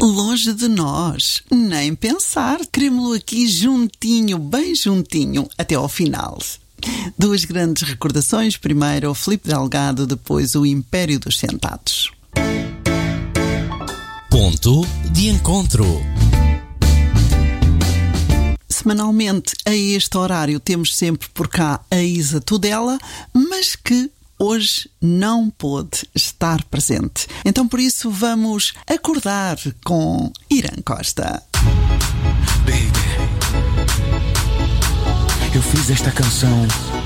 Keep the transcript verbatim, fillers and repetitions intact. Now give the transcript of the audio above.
Longe de nós, nem pensar. Queremos-lo aqui juntinho, bem juntinho, até ao final. Duas grandes recordações. Primeiro o Filipe Delgado, depois o Império dos Sentados. Ponto de encontro. Semanalmente, a este horário, temos sempre por cá a Isa Tudela, mas que hoje não pôde estar presente. Então, por isso, vamos acordar com Irã Costa. Baby, eu fiz esta canção